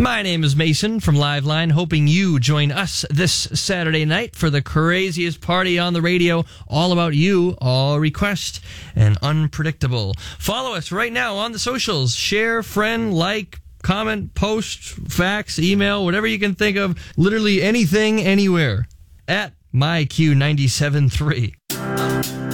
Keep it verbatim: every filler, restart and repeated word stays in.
My name is Mason from Liveline, hoping you join us this Saturday night for the craziest party on the radio, all about you, all request, and unpredictable. Follow us right now on the socials. Share, friend, like, comment, post, fax, email, whatever you can think of. Literally anything, anywhere. At My Q ninety-seven point three.